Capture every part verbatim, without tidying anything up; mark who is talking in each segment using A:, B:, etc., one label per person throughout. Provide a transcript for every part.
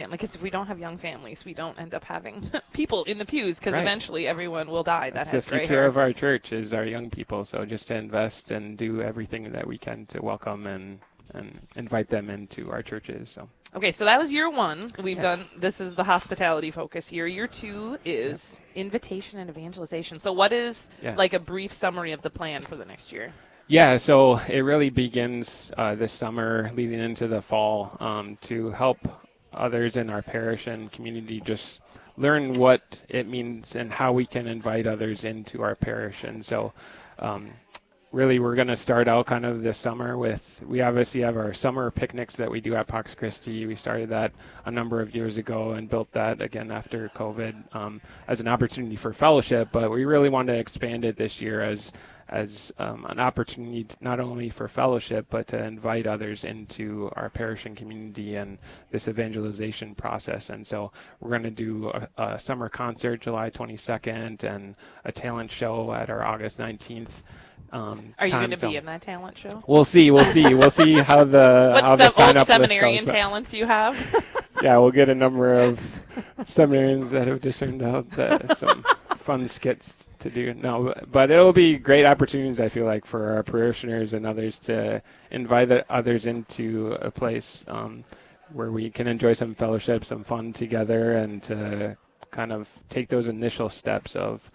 A: family, because if we don't have young families, we don't end up having people in the pews, because
B: right.
A: eventually everyone will die.
B: That's
A: that has
B: the
A: gray
B: future
A: hair.
B: of our church is our young people. So just to invest and do everything that we can to welcome and, and invite them into our churches. So.
A: Okay, so that was year one. We've
B: yeah.
A: done, this is the hospitality focus year. Year two is yep. invitation and evangelization. So what is
B: yeah.
A: like a brief summary of the plan for the next year?
B: Yeah, so it really begins uh, this summer leading into the fall um, to help others in our parish and community just learn what it means and how we can invite others into our parish. And so um, really we're going to start out kind of this summer with, we obviously have our summer picnics that we do at Pax Christi. We started that a number of years ago and built that again after COVID um, as an opportunity for fellowship, but we really want to expand it this year as as um, an opportunity to not only for fellowship, but to invite others into our parish and community and this evangelization process. And so we're going to do a, a summer concert July twenty-second and a talent show at our August nineteenth. Um,
A: Are you
B: time.
A: going to
B: so
A: be in that talent show?
B: We'll see. We'll see. We'll see how the
A: what
B: how
A: se-
B: the sign
A: old
B: up
A: seminarian
B: list goes.
A: talents you have?
B: Yeah, we'll get a number of seminarians that have discerned out that some fun skits to do. No, but it'll be great opportunities, I feel like, for our parishioners and others to invite others into a place um, where we can enjoy some fellowship, some fun together, and to kind of take those initial steps of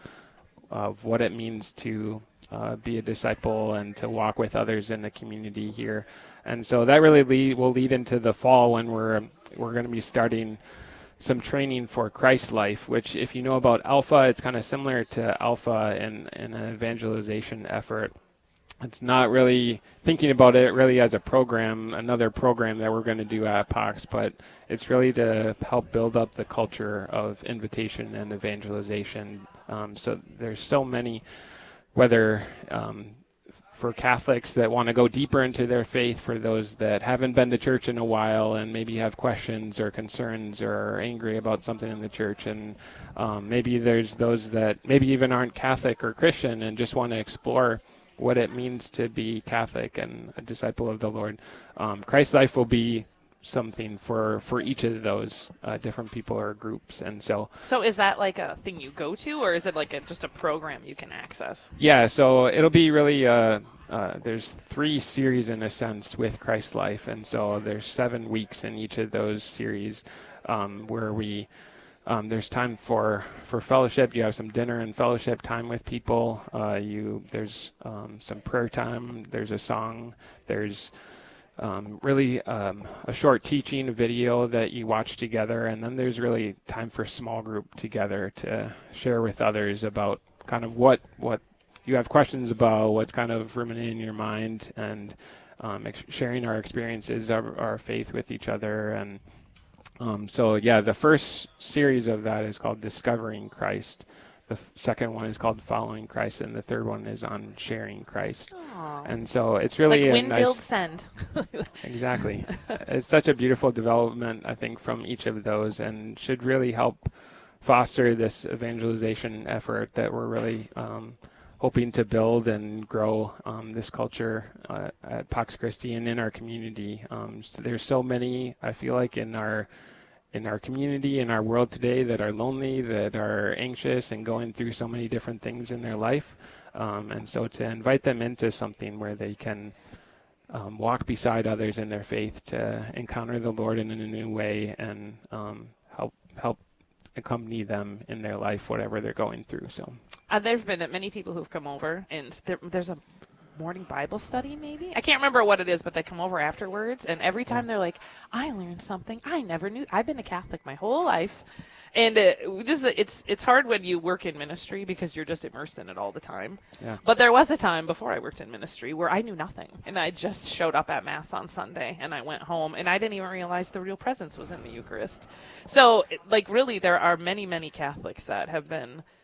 B: of what it means to uh, be a disciple and to walk with others in the community here. And so that really lead, will lead into the fall when we're we're going to be starting some training for Christ Life, which if you know about Alpha, it's kind of similar to Alpha in, in an evangelization effort. It's not really thinking about it really as a program, another program that we're going to do at Pax, but it's really to help build up the culture of invitation and evangelization. Um, so there's so many, whether um, for Catholics that want to go deeper into their faith, for those that haven't been to church in a while and maybe have questions or concerns or are angry about something in the church. And um, maybe there's those that maybe even aren't Catholic or Christian and just want to explore what it means to be Catholic and a disciple of the Lord. Um, Christ Life will be something for, for each of those uh, different people or groups. And so
A: So is that like a thing you go to, or is it like a, just a program you can access?
B: Yeah, so it'll be really, uh, uh, there's three series in a sense with Christ Life. And so there's seven weeks in each of those series um, where we Um, there's time for, for fellowship. You have some dinner and fellowship time with people. Uh, you there's um, some prayer time. There's a song. There's um, really um, a short teaching video that you watch together, and then there's really time for small group together to share with others about kind of what what you have questions about, what's kind of ruminating in your mind, and um, ex- sharing our experiences, our, our faith with each other. And Um, so, yeah, the first series of that is called Discovering Christ. The f- second one is called Following Christ, and the third one is on Sharing Christ.
A: Aww.
B: And so it's really
A: it's like
B: a
A: wind,
B: nice...
A: build, send.
B: Exactly. It's such a beautiful development, I think, from each of those, and should really help foster this evangelization effort that we're really um, hoping to build and grow um, this culture uh, at Pax Christi and in our community. Um, so there's so many, I feel like, in our in our community, in our world today, that are lonely, that are anxious and going through so many different things in their life. Um, and so to invite them into something where they can um, walk beside others in their faith, to encounter the Lord in a new way, and um, help help accompany them in their life, whatever they're going through. So
A: Uh, there's been many people who've come over, and there, there's a morning Bible study, maybe? I can't remember what it is, but they come over afterwards, and every time they're like, I learned something I never knew. I've been a Catholic my whole life. And uh, just it's it's hard when you work in ministry because you're just immersed in it all the time.
B: Yeah.
A: But there was a time before I worked in ministry where I knew nothing, and I just showed up at Mass on Sunday, and I went home, and I didn't even realize the real presence was in the Eucharist. So, like, really, there are many, many Catholics that have been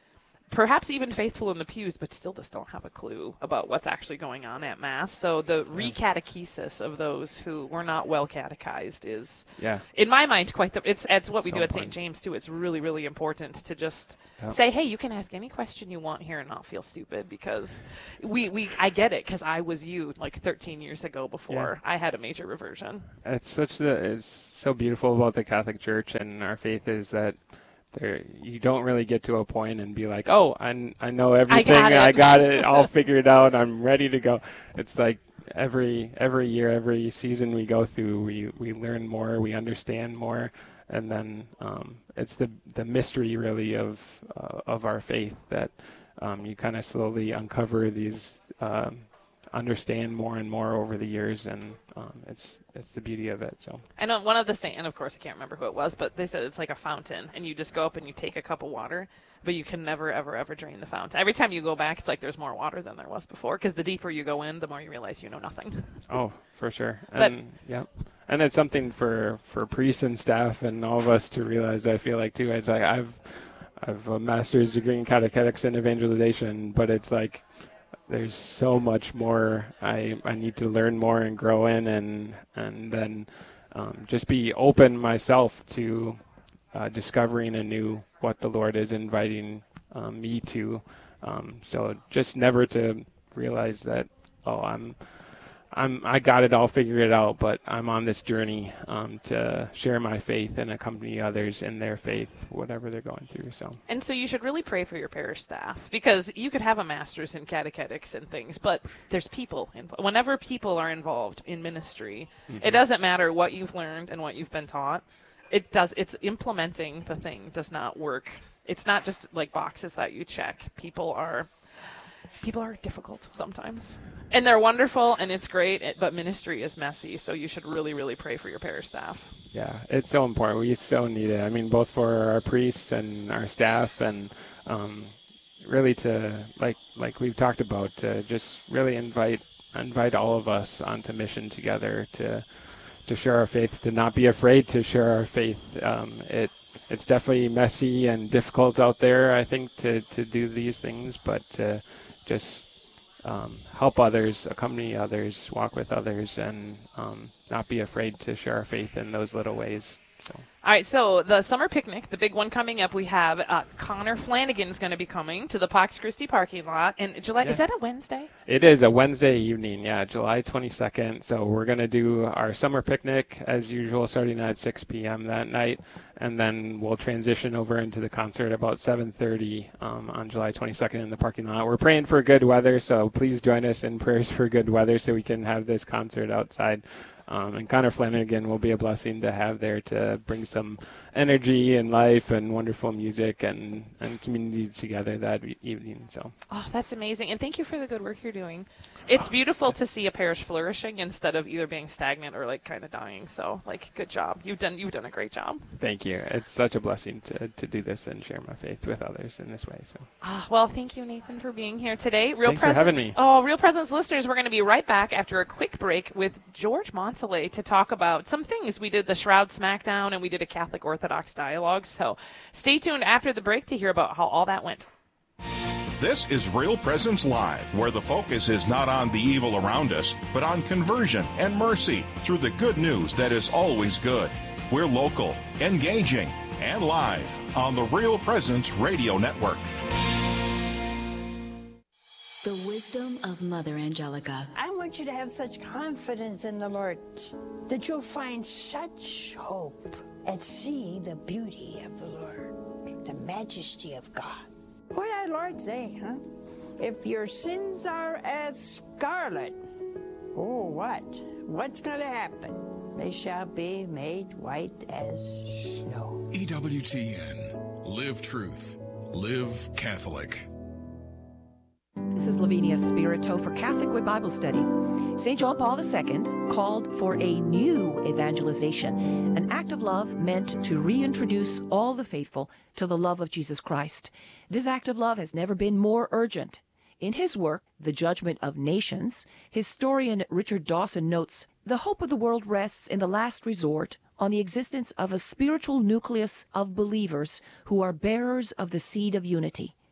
A: perhaps even faithful in the pews, but still just don't have a clue about what's actually going on at Mass. So the recatechesis of those who were not well catechized is,
B: yeah.
A: in my mind, quite the. It's it's what
B: It's
A: we
B: so
A: do at
B: important.
A: Saint James too. It's really really important to just
B: Yep.
A: say, hey, you can ask any question you want here and not feel stupid, because we we I get it, because I was you like thirteen years ago before I had a major reversion.
B: It's such the it's so beautiful about the Catholic Church and our faith is that there you don't really get to a point and be like, oh, I, I know everything,
A: got it.
B: I got it all figured out, I'm ready to go. It's like every every year, every season we go through, we we learn more, we understand more, and then um, it's the the mystery really of uh, of our faith that um, you kind of slowly uncover these. Um, understand more and more over the years, and um, it's it's the beauty of it. So
A: I know one of the saint, and of course I can't remember who it was, but they said it's like a fountain, and you just go up and you take a cup of water, but you can never ever ever drain the fountain. Every time you go back, it's like there's more water than there was before, because the deeper you go in, the more you realize you know nothing.
B: oh, for sure.
A: But-
B: And yeah, and it's something for for priests and staff and all of us to realize. I feel like too, as I, I've I've a master's degree in catechetics and evangelization, but it's like there's so much more I, I need to learn more and grow in, and and then um, just be open myself to uh, discovering anew what the Lord is inviting um, me to. Um, so just never to realize that, oh, I'm I'm I got it all figured out, but I'm on this journey um, to share my faith and accompany others in their faith, whatever they're going through. So.
A: And so you should really pray for your parish staff, because you could have a master's in catechetics and things, but there's people. In, whenever people are involved in ministry, mm-hmm. it doesn't matter what you've learned and what you've been taught. It does. It's implementing the thing does not work. It's not just like boxes that you check. People are people are difficult sometimes, and they're wonderful, and it's great. But ministry is messy, so you should really, really pray for your parish staff.
B: Yeah, it's so important. We so need it. I mean, both for our priests and our staff, and um, really to like like we've talked about, to just really invite invite all of us onto mission together to to share our faith, to not be afraid to share our faith. Um, it it's definitely messy and difficult out there, I think, to to do these things, but to just um, help others, accompany others, walk with others, and um, not be afraid to share our faith in those little ways. So.
A: All right, so the summer picnic, the big one coming up, we have uh, Connor Flanagan's going to be coming to the Pax Christi parking lot. And July,
B: yeah.
A: Is that a Wednesday?
B: It is a Wednesday evening, yeah, July twenty-second. So we're going to do our summer picnic as usual, starting at six p.m. that night. And then we'll transition over into the concert about seven thirty um, on July twenty-second in the parking lot. We're praying for good weather, so please join us in prayers for good weather so we can have this concert outside. Um, and Connor Flanagan will be a blessing to have there to bring some energy and life and wonderful music and, and community together that evening. So.
A: Oh, that's amazing. And thank you for the good work you're doing. It's oh, beautiful to see a parish flourishing instead of either being stagnant or like kind of dying. So like, good job. You've done, you've done a great job.
B: Thank you. It's such a blessing to, to do this and share my faith with others in this way. So.
A: Oh, well, thank you, Nathan, for being here today. Real
B: Thanks
A: Presence,
B: for having me.
A: Oh, Real Presence listeners, we're going to be right back after a quick break with George Montalais to talk about some things. We did the Shroud Smackdown and we did a Catholic Orthodox dialogue. So stay tuned after the break to hear about how all that went.
C: This is Real Presence Live, where the focus is not on the evil around us, but on conversion and mercy through the good news that is always good. We're local, engaging, and live on the Real Presence Radio Network.
D: The wisdom of Mother Angelica.
E: I want you to have such confidence in the Lord that you'll find such hope and see the beauty of the Lord, the majesty of God. What did our Lord say, huh? If your sins are as scarlet, oh, what? What's going to happen? They shall be made white as snow.
F: E W T N. Live truth. Live Catholic.
G: This is Lavinia Spirito for Catholic Way Bible Study. Saint John Paul the Second called for a new evangelization, an act of love meant to reintroduce all the faithful to the love of Jesus Christ. This act of love has never been more urgent. In his work, The Judgment of Nations, historian Richard Dawson notes, the hope of the world rests in the last resort on the existence of a spiritual nucleus of believers who are bearers of the seed of unity.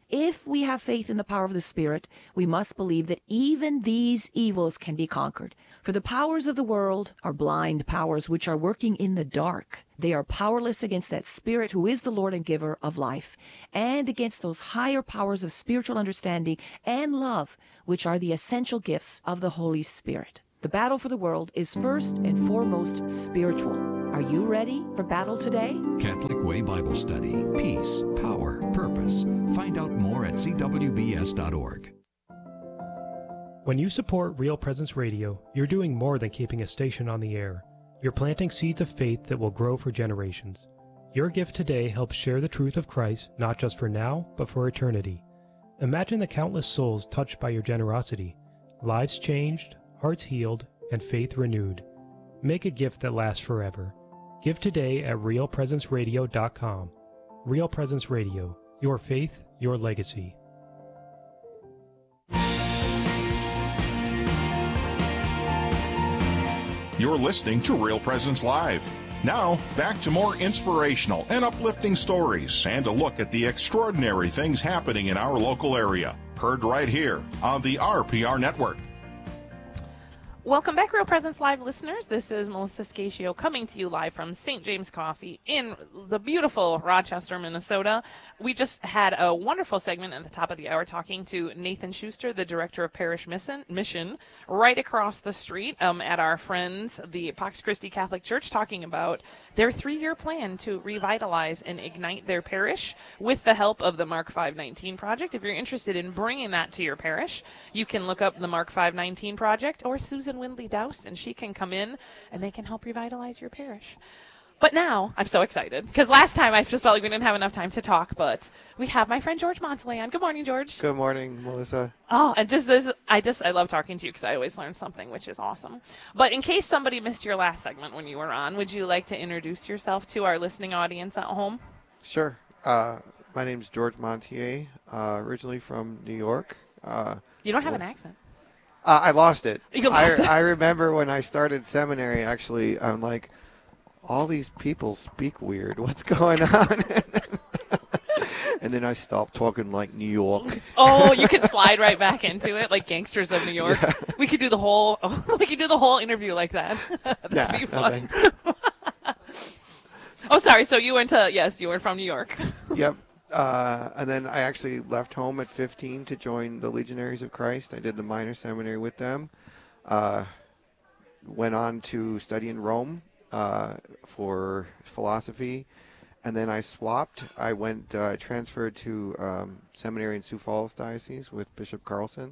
G: If we have faith in the power of the Spirit, we must believe that even these evils can be conquered. For the powers of the world are blind powers which are working in the dark. They are powerless against that Spirit who is the Lord and giver of life, and against those higher powers of spiritual understanding and love, which are the essential gifts of the Holy Spirit. The battle for the world is first and foremost spiritual. Are you ready for battle today?
F: Catholic Way Bible Study. Peace, power, purpose. Find out more at c w b s dot org.
H: When you support Real Presence Radio, you're doing more than keeping a station on the air. You're planting seeds of faith that will grow for generations. Your gift today helps share the truth of Christ, not just for now, but for eternity. Imagine the countless souls touched by your generosity, lives changed, hearts healed, and faith renewed. Make a gift that lasts forever. Give today at real presence radio dot com. Real Presence Radio. Your faith, your legacy.
C: You're listening to Real Presence Live. Now, back to more inspirational and uplifting stories and a look at the extraordinary things happening in our local area. Heard right here on the R P R Network.
A: Welcome back, Real Presence Live listeners. This is Melissa Scaccio coming to you live from Saint James Coffee in the beautiful Rochester, Minnesota. We just had a wonderful segment at the top of the hour talking to Nathan Schuster, the director of Parish Mission, right across the street um, at our friends, the Pax Christi Catholic Church, talking about their three-year plan to revitalize and ignite their parish with the help of the Mark five nineteen Project. If you're interested in bringing that to your parish, you can look up the Mark five nineteen Project or Susan Windley Douse, and she can come in and they can help revitalize your parish. But now I'm so excited because last time I just felt like we didn't have enough time to talk, but we have my friend George Montalay on. Good morning, George.
B: Good morning, Melissa.
A: Oh, and just this, I just, I love talking to you because I always learn something, which is awesome. But in case somebody missed your last segment when you were on, would you like to introduce yourself to our listening audience at home?
I: Sure. Uh, my name's George Montier, uh, originally from New York. Uh,
A: you don't have an accent.
I: Uh, I lost it.
A: You lost
I: I,
A: it.
I: I remember when I started seminary, actually, I'm like, all these people speak weird. What's going on? And then I stopped talking like New York.
A: Oh, you could slide right back into it, like Gangsters of New York.
I: Yeah.
A: We could do the whole, we could do the whole interview like that. That'd
I: nah,
A: be fun.
I: No
A: Oh, sorry. So you went to, yes, you were from New York.
I: Yep. Uh, and then I actually left home at fifteen to join the Legionaries of Christ. I did the minor seminary with them. Uh, went on to study in Rome uh, for philosophy. And then I swapped. I went, uh, transferred to um, seminary in Sioux Falls Diocese with Bishop Carlson.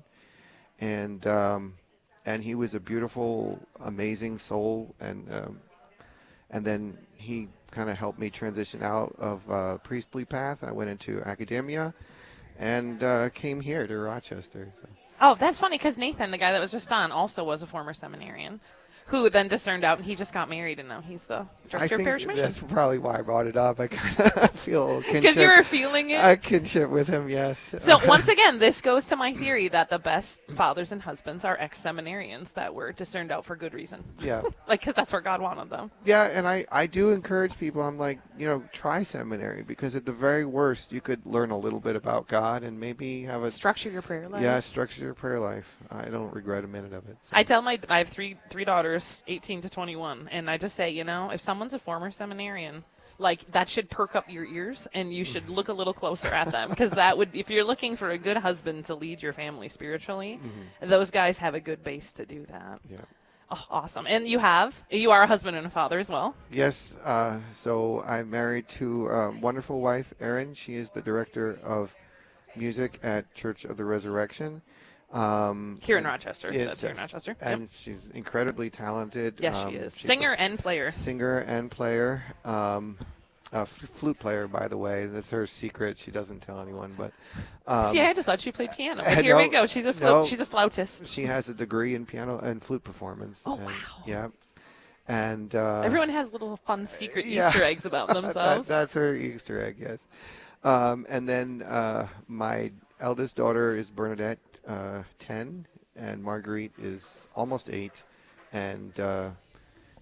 I: And um, and he was a beautiful, amazing soul. And, um, and then he kind of helped me transition out of uh, priestly path. I went into academia and uh, came here to Rochester. So.
A: Oh, that's funny because Nathan, the guy that was just on, also was a former seminarian who then discerned out and he just got married and now he's the director
I: I
A: of
I: think
A: parish mission.
I: That's probably why I brought it up. I kind of feel kinship.
A: Because you were feeling it?
I: A kinship with him, yes.
A: So once again, this goes to my theory that the best fathers and husbands are ex-seminarians that were discerned out for good reason.
I: Yeah.
A: Like, because that's where God wanted them.
I: Yeah, and I, I do encourage people. I'm like, you know, try seminary because at the very worst, you could learn a little bit about God and maybe have a...
A: Structure your prayer life.
I: Yeah, structure your prayer life. I don't regret a minute of it. So.
A: I tell my... I have three three daughters, eighteen to twenty-one, and I just say, you know, if someone's a former seminarian, like, that should perk up your ears, and you should look a little closer at them, because that would, if you're looking for a good husband to lead your family spiritually, mm-hmm. those guys have a good base to do that.
I: Yeah.
A: Oh, awesome. And you have, you are a husband and a father as well.
I: Yes. Uh, so I'm married to a wonderful wife, Erin. She is the director of music at Church of the Resurrection. Um,
A: here in Rochester. That's here in Rochester.
I: And
A: yep.
I: she's incredibly talented.
A: Yes,
I: um,
A: she is. Singer
I: a,
A: and player.
I: Singer and player. Um, a f- flute player, by the way. That's her secret. She doesn't tell anyone. But um,
A: see, I just thought she played piano. But here
I: no,
A: we go. She's a flute.
I: No,
A: she's a flautist.
I: She has a degree in piano and flute performance.
A: Oh
I: and,
A: wow!
I: Yeah. And uh,
A: everyone has little fun secret
I: yeah.
A: Easter eggs about themselves.
I: that, that's her Easter egg. Yes. Um, and then uh, my eldest daughter is Bernadette, uh, ten. And Marguerite is almost eight, and uh,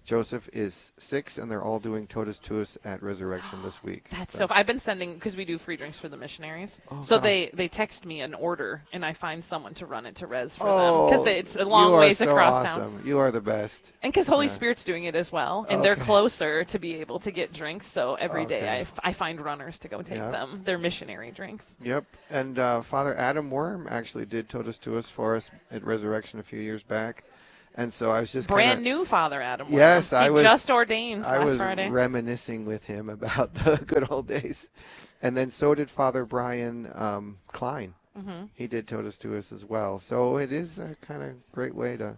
I: Joseph is six, and they're all doing Totus Tuus at Resurrection this week.
A: That's
I: so.
A: so. I've been sending because we do free drinks for the missionaries.
I: Oh,
A: so
I: God.
A: they they text me an order, and I find someone to run it to Res for
I: oh,
A: them because it's a long
I: you are
A: ways
I: so
A: across
I: awesome.
A: town.
I: You are the best.
A: And because Holy
I: Yeah.
A: Spirit's doing it as well, and they're
I: Okay.
A: closer to be able to get drinks. So every day
I: Okay.
A: I, f- I find runners to go take
I: Yep.
A: them their missionary drinks.
I: Yep. And uh, Father Adam Worm actually did Totus Tuus for us at Resurrection a few years back. And so I was just
A: Brand
I: kinda,
A: new Father Adam. Worm.
I: Yes,
A: he
I: I was
A: just ordained
I: I
A: last
I: was
A: Friday.
I: reminiscing with him about the good old days. And then so did Father Brian um, Klein.
A: Mm-hmm.
I: He did Totus Tuus as well. So it is a kind of great way to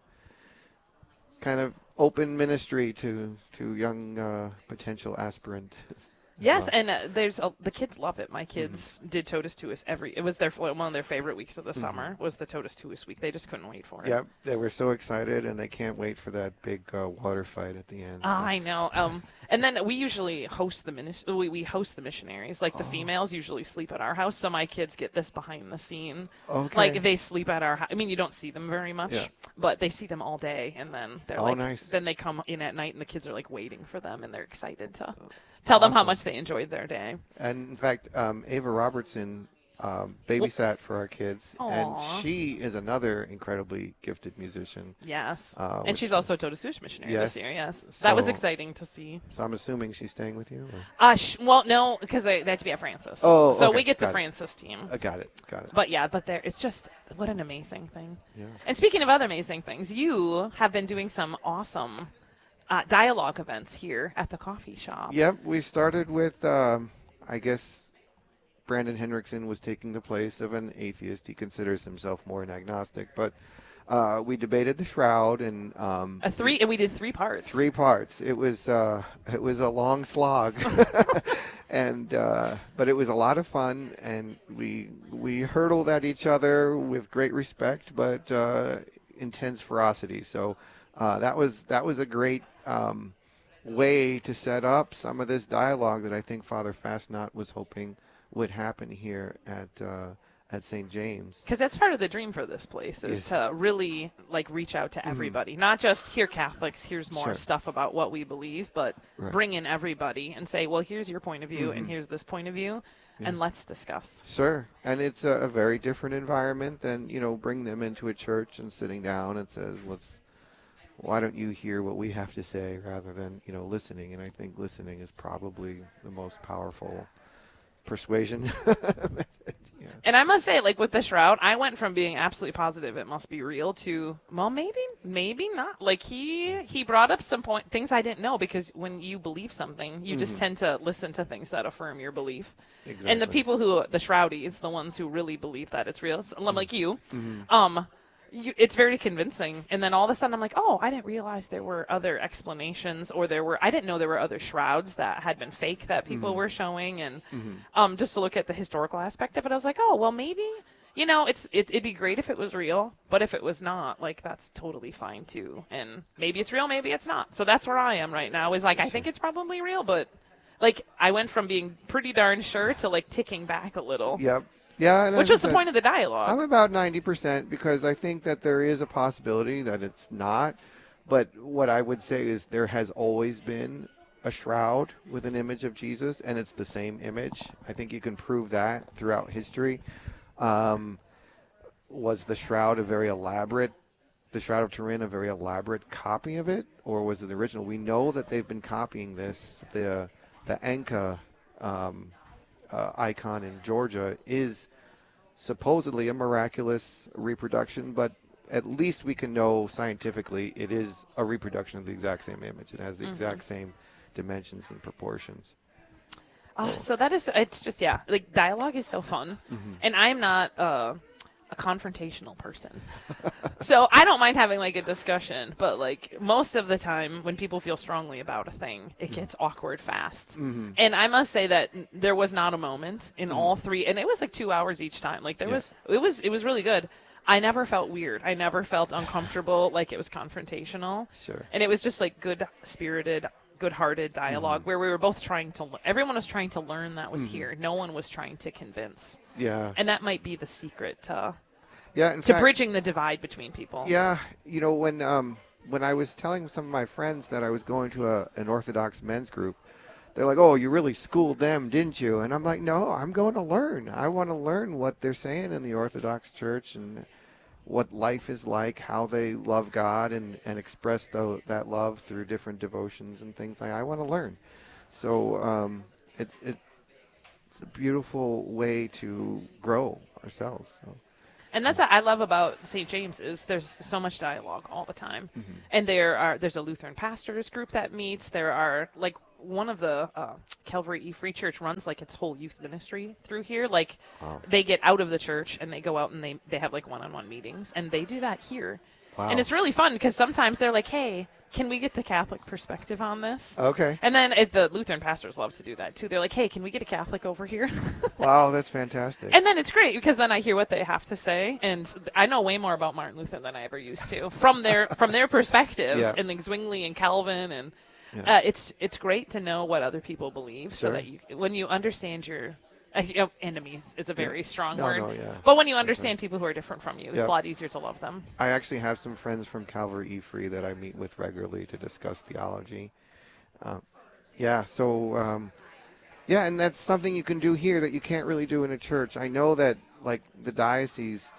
I: kind of open ministry to, to young uh, potential aspirants.
A: Yes,
I: well.
A: and uh, there's a, the kids love it. My kids
I: Mm-hmm.
A: did Totus Tuus every. It was their one of their favorite weeks of the summer. Was the Totus Tuus week. They just couldn't wait for it.
I: Yep, they were so excited, and they can't wait for that big uh, water fight at the end.
A: Ah, I know. Um, and then we usually host the minis- we, we host the missionaries. Like the
I: Oh.
A: females usually sleep at our house, so my kids get this behind the scene.
I: Okay.
A: Like they sleep at our house. I mean, you don't see them very much,
I: Yeah.
A: but they see them all day, and then they're
I: Oh,
A: like,
I: nice.
A: then they come in at night, and the kids are like waiting for them, and they're excited to tell them how
I: Awesome.
A: much they enjoyed their day.
I: And in fact, um, Ava Robertson um, babysat for our kids, and
A: Aw.
I: she is another incredibly gifted musician.
A: Yes,
I: Uh,
A: and
I: which-
A: she's also a Totus Tuus missionary
I: Yes.
A: this year. Yes, that was
I: So-
A: exciting to see.
I: So I'm assuming she's staying with you. Or?
A: Uh, sh- well, no, because they, they had to be at Francis.
I: Oh,
A: so
I: okay.
A: we get the
I: Got it.
A: Francis team.
I: I got it. Got it.
A: But yeah, but there, it's just what an amazing thing.
I: Yeah.
A: And speaking of other amazing things, you have been doing some awesome uh, dialogue events here at the coffee shop.
I: Yep, we started with, um, I guess, Brandon Hendrickson was taking the place of an atheist. He considers himself more an agnostic, but uh, we debated the shroud and um,
A: A three, and we did three parts.
I: three parts. It was uh, it was a long slog, and uh, but it was a lot of fun, and we we hurtled at each other with great respect, but uh, intense ferocity. So uh, that was that was a great um, way to set up some of this dialogue that I think Father Fastnot was hoping would happen here at uh, at Saint James.
A: Because that's part of the dream for this place is
I: Yes.
A: to really like reach out to everybody, not just here Catholics. Here's more
I: Sure.
A: stuff about what we believe, but
I: Right.
A: bring in everybody and say, well, here's your point of view,
I: Mm-hmm.
A: and here's this point of view, and let's discuss.
I: Sure, and it's a, a very different environment than, you know, bring them into a church and sitting down and says, let's, why don't you hear what we have to say rather than, you know, listening. And I think listening is probably the most powerful persuasion method. Yeah.
A: And I must say, like with the shroud, I went from being absolutely positive it must be real to, well, maybe, maybe not. Like he he brought up some point things I didn't know, because when you believe something, you just tend to listen to things that affirm your belief. And the
I: Exactly.
A: people who, the shroudies, the ones who really believe that it's real, so, like you, um, you, it's very convincing. And then all of a sudden I'm like, oh, I didn't realize there were other explanations, or there were, I didn't know there were other shrouds that had been fake that people were showing. And um, just to look at the historical aspect of it, I was like, oh, well, maybe, you know, it's it, it'd be great if it was real, but if it was not, like, that's totally fine too. And maybe it's real, maybe it's not. So that's where I am right now, is like, I think it's probably real, but like I went from being pretty darn sure to like ticking back a little,
I: Yep. Yeah. And
A: which
I: as I
A: was the
I: said,
A: point of the dialogue.
I: I'm about ninety percent because I think that there is a possibility that it's not. But what I would say is there has always been a shroud with an image of Jesus, and it's the same image. I think you can prove that throughout history. Um, was the shroud a very elaborate, the Shroud of Turin a very elaborate copy of it, or was it the original? We know that they've been copying this. The the Anka um, uh, icon in Georgia is supposedly a miraculous reproduction, but at least we can know scientifically it is a reproduction of the exact same image. It has the exact same dimensions and proportions.
A: Uh, so that is, it's just, yeah, like dialogue is so fun. And I'm not uh, a confrontational person. So I don't mind having like a discussion, but like most of the time when people feel strongly about a thing, it gets awkward fast. And I must say that n- there was not a moment in all three, and it was like two hours each time. Like there
I: Yeah.
A: was, it was, it was really good. I never felt weird. I never felt uncomfortable, like it was confrontational.
I: Sure.
A: And it was just like good spirited, good-hearted dialogue where we were both trying to le- everyone was trying to learn that was here. No one was trying to convince.
I: Yeah.
A: And that might be the secret to
I: Yeah. In
A: to
I: fact,
A: bridging the divide between people.
I: Yeah, you know, when um, when I was telling some of my friends that I was going to a, an Orthodox men's group, they're like, oh, you really schooled them, didn't you? And I'm like, no, I'm going to learn. I want to learn what they're saying in the Orthodox Church and what life is like, how they love God and, and express the, that love through different devotions and things. I, I want to learn. So um, it's, it, it's a beautiful way to grow ourselves. So.
A: And that's what I love about Saint James is there's so much dialogue all the time. Mm-hmm. And there are there's a Lutheran pastors group that meets. There are, like, one of the uh, Calvary E Free Church runs, like, its whole youth ministry through here. Like, wow. They get out of the church and they go out and they, they have, like, one-on-one meetings. And they do that here. Wow. And it's really fun because sometimes they're like, hey, can we get the Catholic perspective on this?
I: Okay.
A: And then it, the Lutheran pastors love to do that, too. They're like, hey, can we get a Catholic over here?
I: Wow, that's fantastic.
A: And then it's great because then I hear what they have to say. And I know way more about Martin Luther than I ever used to from their from their perspective. Yeah. And like Zwingli and Calvin. And yeah. uh, it's it's great to know what other people believe sure. so that you, when you understand your uh, you know, enemy is a very yeah. strong
I: no,
A: word.
I: No, yeah.
A: But when you understand people who are different from you, it's
I: yep.
A: a lot easier to love them.
I: I actually have some friends from Calvary E Free that I meet with regularly to discuss theology. Um, yeah, so, um, yeah, and that's something you can do here that you can't really do in a church. I know that, like, the diocese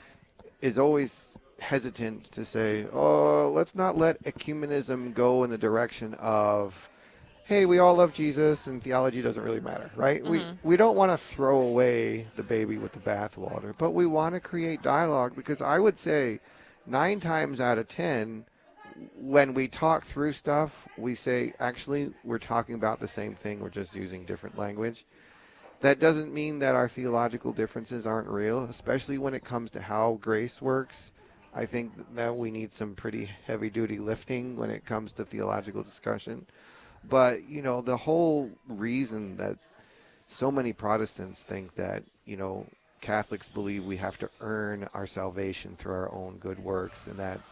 I: is always hesitant to say, oh, let's not let ecumenism go in the direction of, hey, we all love Jesus and theology doesn't really matter, right? Mm-hmm. We we don't want to throw away the baby with the bathwater, but we want to create dialogue because I would say nine times out of ten, when we talk through stuff, we say, actually, we're talking about the same thing. We're just using different language. That doesn't mean that our theological differences aren't real, especially when it comes to how grace works. I think that we need some pretty heavy-duty lifting when it comes to theological discussion. But, you know, the whole reason that so many Protestants think that, you know, Catholics believe we have to earn our salvation through our own good works and that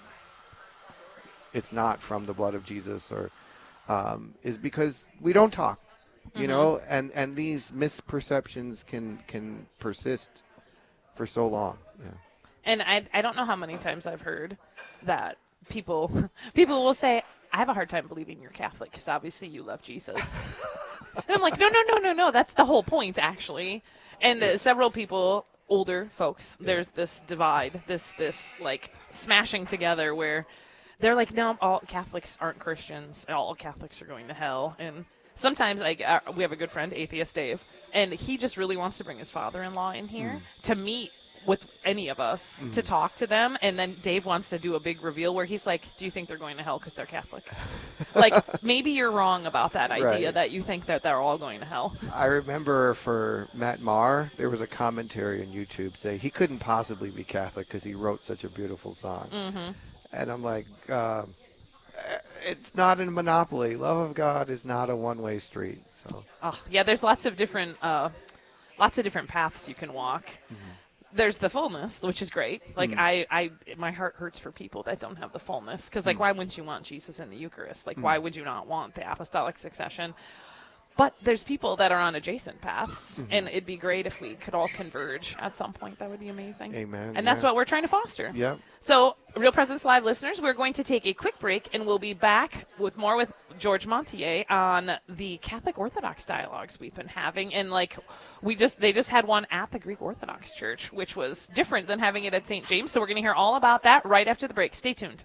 I: it's not from the blood of Jesus or um, is because we don't talk, you mm-hmm. know, and, and these misperceptions can, can persist for so long. Yeah.
A: And I, I don't know how many times I've heard that people people will say, I have a hard time believing you're Catholic because obviously you love Jesus. And I'm like, no, no, no, no, no. That's the whole point, actually. And uh, several people, older folks, there's this divide, this, this like, smashing together where they're like, no, all Catholics aren't Christians. All Catholics are going to hell. And sometimes I, uh, we have a good friend, Atheist Dave, and he just really wants to bring his father-in-law in here mm. to meet with any of us mm. to talk to them, and then Dave wants to do a big reveal where he's like, do you think they're going to hell because they're Catholic? Like, maybe you're wrong about that idea right. that you think that they're all going to hell.
I: I remember for Matt Maher, there was a commentary on YouTube say he couldn't possibly be Catholic because he wrote such a beautiful song. Mm-hmm. And I'm like, uh, it's not a monopoly. Love of God is not a one-way street. So,
A: oh, yeah, there's lots of different, uh, lots of different paths you can walk. Mm-hmm. There's the fullness, which is great. Like, mm. I, I, my heart hurts for people that don't have the fullness. Because, like, mm. why wouldn't you want Jesus in the Eucharist? Like, mm. why would you not want the apostolic succession? But there's people that are on adjacent paths, mm-hmm. and it'd be great if we could all converge at some point. That would be amazing.
I: Amen.
A: And that's
I: yeah.
A: what we're trying to foster.
I: Yep.
A: So, Real Presence Live listeners, we're going to take a quick break, and we'll be back with more with George Montier on the Catholic Orthodox dialogues we've been having. And, like, we just they just had one at the Greek Orthodox Church, which was different than having it at Saint James. So we're going to hear all about that right after the break. Stay tuned.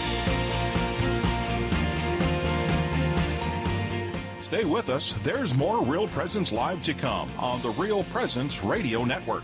C: Stay with us. There's more Real Presence Live to come on the Real Presence Radio Network.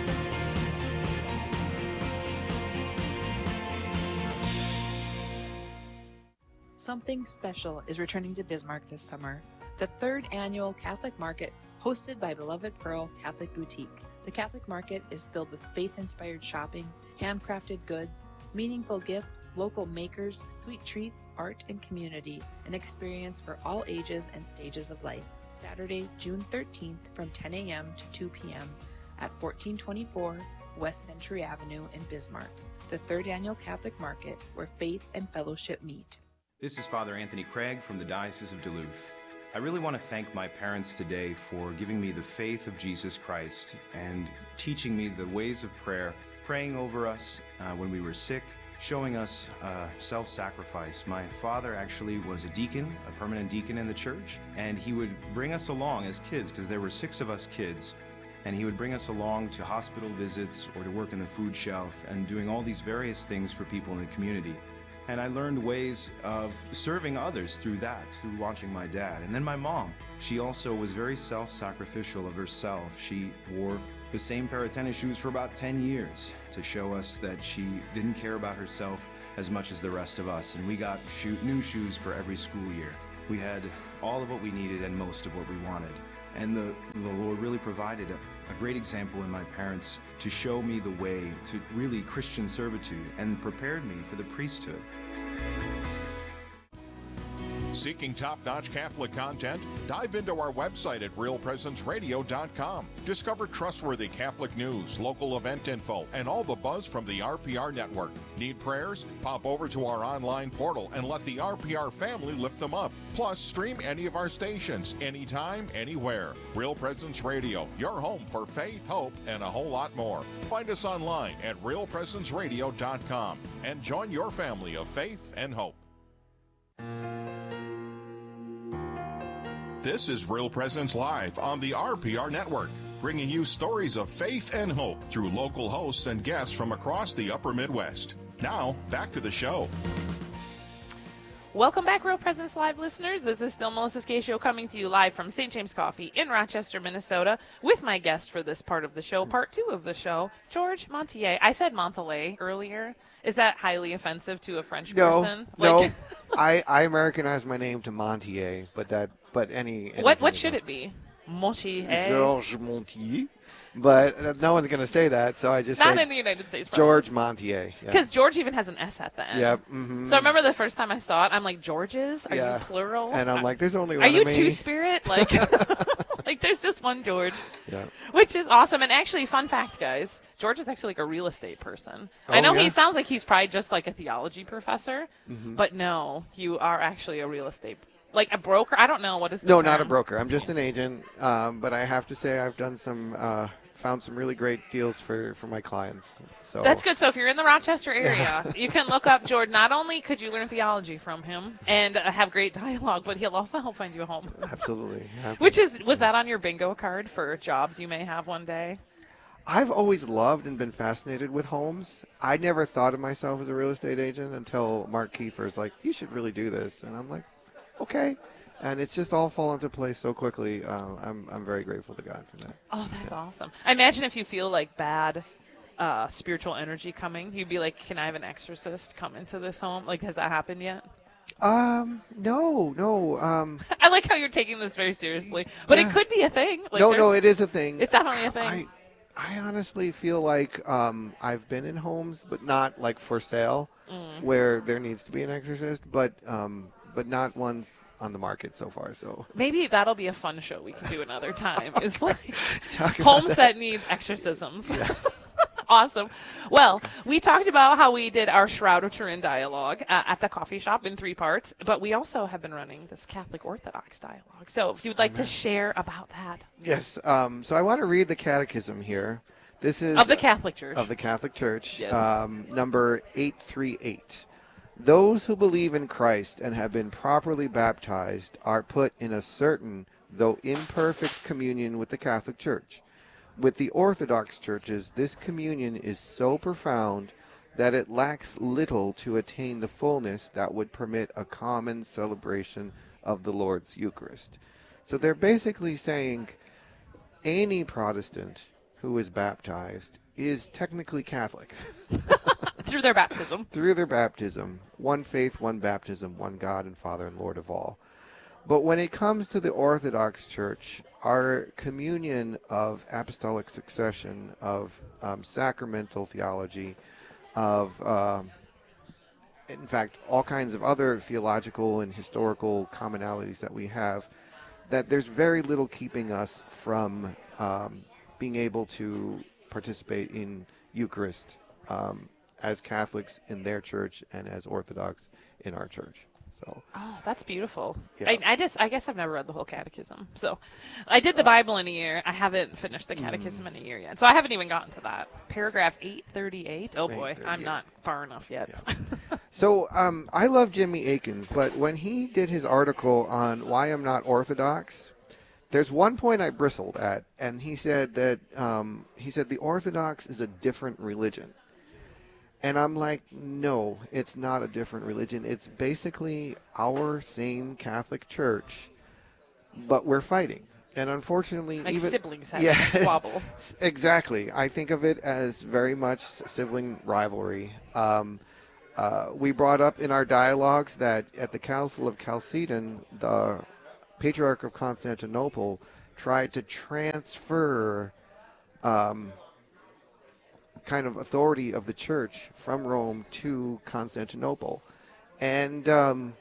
J: Something special is returning to Bismarck this summer. The third annual Catholic Market, hosted by Beloved Pearl Catholic Boutique. The Catholic Market is filled with faith-inspired shopping, handcrafted goods, meaningful gifts, local makers, sweet treats, art, and community, an experience for all ages and stages of life. Saturday, June thirteenth from ten a.m. to two p.m. at fourteen twenty-four West Century Avenue in Bismarck. The third annual Catholic Market, where faith and fellowship meet.
K: This is Father Anthony Craig from the Diocese of Duluth. I really want to thank my parents today for giving me the faith of Jesus Christ and teaching me the ways of prayer, praying over us uh, when we were sick, showing us uh, self-sacrifice. My father actually was a deacon, a permanent deacon in the church, and he would bring us along as kids, because there were six of us kids, and he would bring us along to hospital visits or to work in the food shelf and doing all these various things for people in the community. And I learned ways of serving others through that, through watching my dad. And then my mom, she also was very self-sacrificial of herself. She wore the same pair of tennis shoes for about ten years to show us that she didn't care about herself as much as the rest of us. And we got shoe- new shoes for every school year. We had all of what we needed and most of what we wanted. And the, the Lord really provided a, a great example in my parents to show me the way to really Christian servitude and prepared me for the priesthood.
C: Seeking top-notch Catholic content? Dive into our website at real presence radio dot com. Discover trustworthy Catholic news, local event info, and all the buzz from the R P R network. Need prayers? Pop over to our online portal and let the R P R family lift them up. Plus, stream any of our stations, anytime, anywhere. Real Presence Radio, your home for faith, hope, and a whole lot more. Find us online at real presence radio dot com and join your family of faith and hope. This is Real Presence Live on the R P R Network, bringing you stories of faith and hope through local hosts and guests from across the upper Midwest. Now, back to the show.
A: Welcome back, Real Presence Live listeners. This is still Melissa Scatio coming to you live from Saint James Coffee in Rochester, Minnesota, with my guest for this part of the show, part two of the show, George Montier. I said Montelay earlier. Is that highly offensive to a French
I: no,
A: person?
I: No,
A: like,
I: I, I Americanized my name to Montier, but that but any.
A: What what should it be? Montier.
I: Georges Montier. But no one's going to say that, so I just
A: Not
I: say
A: in the United States.
I: George Montier.
A: Because yeah. George even has an S at the end.
I: Yep. Mm-hmm.
A: So I remember the first time I saw it, I'm like, Georges? Are
I: yeah.
A: you plural?
I: And I'm like, there's only one
A: Are you
I: of me.
A: Two-Spirit? Like, like, there's just one George.
I: Yeah.
A: Which is awesome. And actually, fun fact, guys, George is actually like a real estate person.
I: Oh,
A: I know
I: yeah?
A: he sounds like he's probably just like a theology professor,
I: mm-hmm.
A: but no, you are actually a real estate Like a broker? I don't know. What is the
I: No,
A: term?
I: not a broker. I'm just an agent. Um, but I have to say I've done some, uh, found some really great deals for, for my clients. So
A: That's good. So if you're in the Rochester area, you can look up George. Not only could you learn theology from him and uh, have great dialogue, but he'll also help find you a home.
I: Absolutely. Yeah.
A: Which is, was that on your bingo card for jobs you may have one day?
I: I've always loved and been fascinated with homes. I never thought of myself as a real estate agent until Mark Kiefer's like, you should really do this. And I'm like, okay. And it's just all fallen into place so quickly. Uh, I'm I'm very grateful to God for that.
A: Oh, that's yeah. awesome. I imagine if you feel like bad uh, spiritual energy coming, you'd be like, can I have an exorcist come into this home? Like, has that happened yet?
I: Um, no, no. Um,
A: I like how you're taking this very seriously, but
I: yeah.
A: it could be a thing. Like,
I: no, no, it is a thing.
A: It's definitely a thing.
I: I, I honestly feel like um, I've been in homes, but not like for sale, mm. where there needs to be an exorcist, but um, but not one on the market so far. So
A: maybe that'll be a fun show we can do another time. It's like homes that need exorcisms.
I: Yes.
A: Awesome. Well, we talked about how we did our Shroud of Turin dialogue uh, at the coffee shop in three parts, but we also have been running this Catholic Orthodox dialogue. So if you'd like
I: Amen.
A: to share about that.
I: Yes. Um, so I want to read the catechism here. This is
A: of the Catholic Church.
I: Of the Catholic Church.
A: Yes.
I: Um, number eight thirty-eight. Those who believe in Christ and have been properly baptized are put in a certain, though imperfect, communion with the Catholic Church. With the Orthodox churches, this communion is so profound that it lacks little to attain the fullness that would permit a common celebration of the Lord's Eucharist. So they're basically saying any Protestant who is baptized is technically Catholic.
A: Through their baptism.
I: Through their baptism. One faith, one baptism, one God and Father and Lord of all. But when it comes to the Orthodox Church, our communion of apostolic succession, of um, sacramental theology, of, um, in fact, all kinds of other theological and historical commonalities that we have, that there's very little keeping us from um, being able to participate in Eucharist um, as Catholics in their church and as Orthodox in our church. So.
A: Oh, that's beautiful.
I: Yeah.
A: I, I just, I guess I've never read the whole catechism. So I did the Bible in a year. I haven't finished the catechism
I: Mm.
A: in a year yet. So I haven't even gotten to that. Paragraph eight thirty-eight. Oh, boy.
I: eight thirty-eight.
A: I'm not far enough yet.
I: Yeah. So um, I love Jimmy Akin, but when he did his article on why I'm not Orthodox, there's one point I bristled at, and he said that um, he said the Orthodox is a different religion. And I'm like, no, it's not a different religion. It's basically our same Catholic Church, but we're fighting. And unfortunately,
A: Like
I: even
A: siblings having
I: yeah,
A: a squabble.
I: Exactly. I think of it as very much sibling rivalry. Um, uh, we brought up in our dialogues that at the Council of Chalcedon, the Patriarch of Constantinople tried to transfer um, kind of authority of the church from Rome to Constantinople. And um,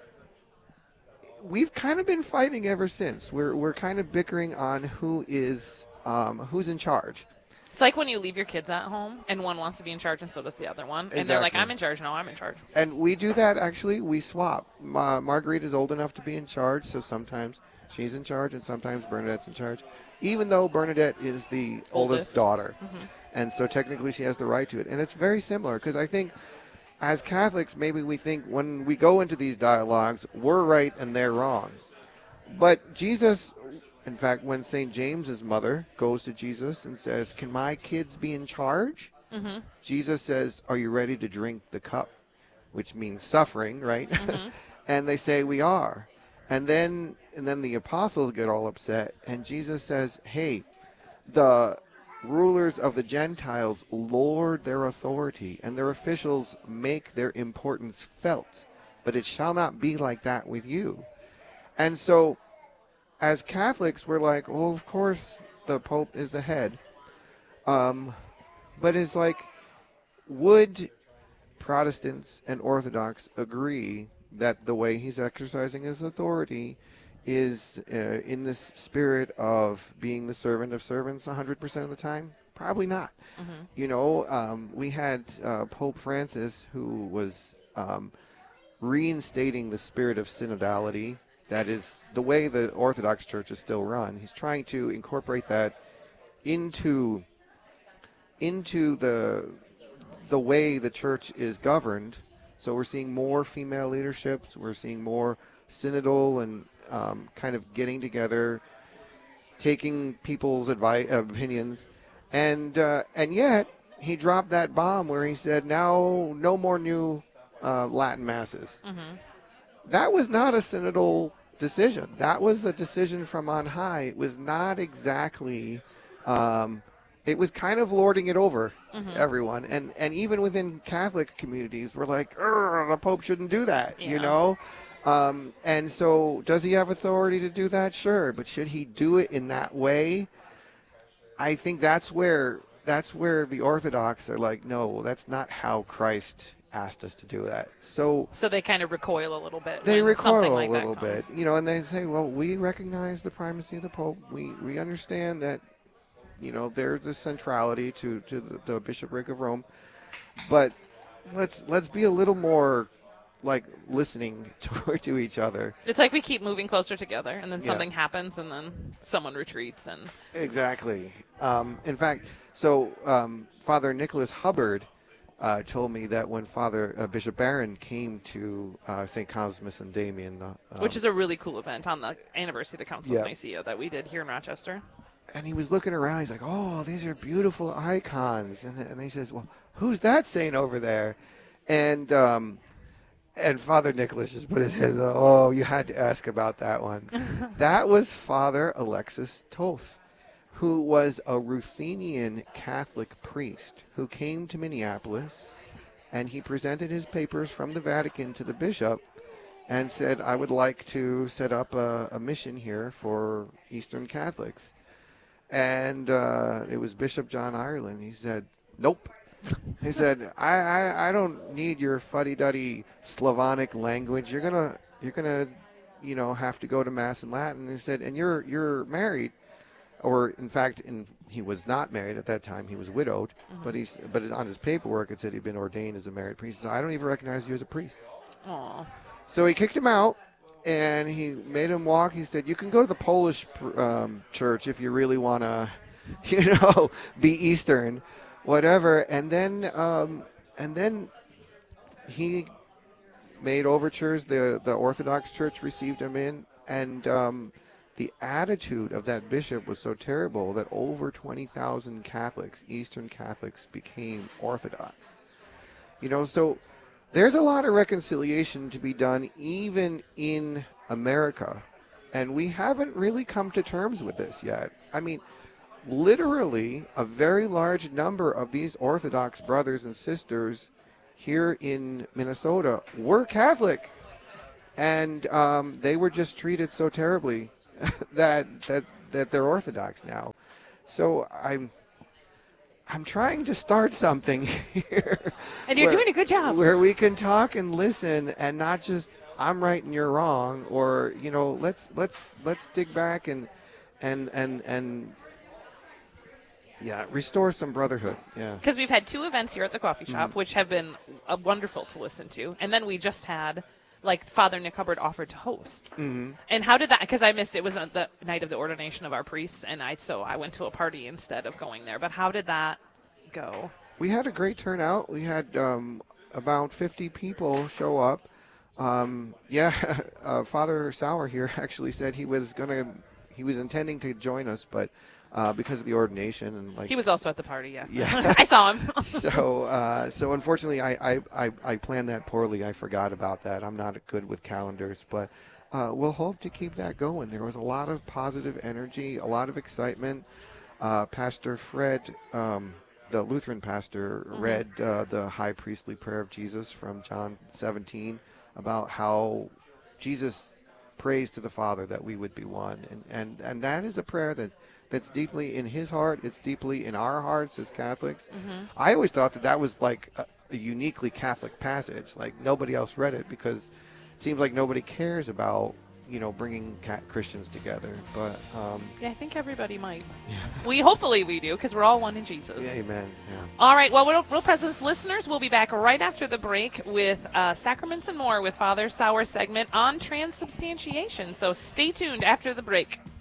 I: we've kind of been fighting ever since. We're we're kind of bickering on who is um, who's in charge.
A: It's like when you leave your kids at home and one wants to be in charge and so does the other one. And they're like,
I: Exactly.
A: I'm in charge. No, I'm in charge.
I: And we do that, actually. We swap. Ma- Marguerite is old enough to be in charge, so sometimes she's in charge and sometimes Bernadette's in charge, even though Bernadette is the oldest,
A: Oldest.
I: daughter.
A: Mhm.
I: And so technically she has the right to it. And it's very similar because I think as Catholics, maybe we think when we go into these dialogues, we're right and they're wrong. But Jesus, in fact, when Saint James's mother goes to Jesus and says, can my kids be in charge?
A: Mhm.
I: Jesus says, are you ready to drink the cup? Which means suffering, right?
A: Mhm.
I: And they say, we are. And then and then the apostles get all upset. And Jesus says, hey, the rulers of the Gentiles lord their authority, and their officials make their importance felt. But it shall not be like that with you. And so, as Catholics, we're like, well, of course the Pope is the head. Um, but it's like, would Protestants and Orthodox agree that the way he's exercising his authority is uh, in this spirit of being the servant of servants one hundred percent of the time? Probably not.
A: Mhm.
I: You know, um, we had uh, Pope Francis, who was um, reinstating the spirit of synodality. That is the way the Orthodox Church is still run. He's trying to incorporate that into into the the way the church is governed. So we're seeing more female leaderships. We're seeing more synodal and um, kind of getting together, taking people's advice, opinions, and uh, and yet he dropped that bomb where he said, "Now, no more new uh, Latin masses."
A: Mhm.
I: That was not a synodal decision. That was a decision from on high. It was not exactly. Um, it was kind of lording it over
A: Mhm.
I: everyone, and and even within Catholic communities, we're like, "Urgh, the Pope shouldn't do that," you
A: Yeah.
I: know. Um, and so, does he have authority to do that? Sure, but should he do it in that way? I think that's where that's where the Orthodox are like, no, that's not how Christ asked us to do that. So
A: So they kind of recoil a little bit.
I: they
A: when
I: recoil
A: something
I: a
A: like
I: little
A: that
I: bit,
A: comes.
I: you know, and they say, well, we recognize the primacy of the Pope. We we understand that, you know, there's this centrality to, to the, the bishopric of Rome, but let's let's be a little more like listening to, to each other.
A: It's like we keep moving closer together, and then
I: Yeah.
A: something happens, and then someone retreats, and
I: Exactly. Um, in fact, so um, Father Nicholas Hubbard uh, told me that when Father uh, Bishop Barron came to uh, Saint Cosmas and Damian, uh, um,
A: which is a really cool event on the anniversary of the Council
I: Yeah.
A: of Nicaea that we did here in Rochester.
I: and he was looking around. He's like, "Oh, these are beautiful icons," and and he says, "Well, who's that saint over there?" And um, and Father Nicholas just put his head. Oh, you had to ask about that one. That was Father Alexis Toth, who was a Ruthenian Catholic priest who came to Minneapolis, and he presented his papers from the Vatican to the bishop and said, I would like to set up a, a mission here for Eastern Catholics. And uh, it was Bishop John Ireland. He said, nope. He said, I, I, I don't need your fuddy-duddy Slavonic language. You're gonna you're gonna you know have to go to Mass in Latin. He said, and you're you're married. Or, in fact, in, he was not married at that time. He was widowed.
A: Mhm.
I: But he's but on his paperwork, it said he'd been ordained as a married priest. He said, I don't even recognize you as a priest.
A: Aw.
I: So he kicked him out, and he made him walk. He said, you can go to the Polish um, church if you really want to, you know, be Eastern, whatever. And then, um, and then he made overtures. The, the Orthodox Church received him in, and um, the attitude of that bishop was so terrible that over twenty thousand Catholics, Eastern Catholics, became Orthodox. You know, so there's a lot of reconciliation to be done even in America, and we haven't really come to terms with this yet. I mean, literally a very large number of these Orthodox brothers and sisters here in Minnesota were Catholic, and um, they were just treated so terribly that that that they're Orthodox now. So I'm I'm trying to start something here.
A: And you're
I: where,
A: doing a good job.
I: Where we can talk and listen and not just I'm right and you're wrong, or you know, let's let's let's dig back and and and and yeah, restore some brotherhood. Yeah.
A: Because we've had two events here at the coffee shop,
I: Mm-hmm.
A: which have been uh, wonderful to listen to, and then we just had, like, Father Nick Hubbard offered to host.
I: Mm-hmm.
A: And how did that? Because I missed it. It was on the night of the ordination of our priests, and I so I went to a party instead of going there. But how did that go?
I: We had a great turnout. We had um, about fifty people show up. Um, yeah, uh, Father Sauer here actually said he was gonna, he was intending to join us, but. Uh, because of the ordination and like
A: He was also at the party, yeah.
I: Yeah.
A: I saw him.
I: so, uh, so unfortunately, I, I, I, I planned that poorly. I forgot about that. I'm not good with calendars, but uh, we'll hope to keep that going. There was a lot of positive energy, a lot of excitement. Uh, Pastor Fred, um, the Lutheran pastor, mm-hmm. read uh, the high priestly prayer of Jesus from John seventeen about how Jesus prays to the Father that we would be one, and and and that is a prayer that. That's deeply in his heart. It's deeply in our hearts as Catholics. Mm-hmm. I always thought that that was like a, a uniquely Catholic passage. Like nobody else read it because it seems like nobody cares about, you know, bringing Christians together. But um,
A: yeah, I think everybody might. Yeah. We hopefully we do because we're all one in Jesus.
I: Yeah, amen. Yeah.
A: All right. Well, Real, Real Presence listeners, we'll be back right after the break with uh, Sacraments and More with Father Sauer's segment on transubstantiation. So stay tuned after the break.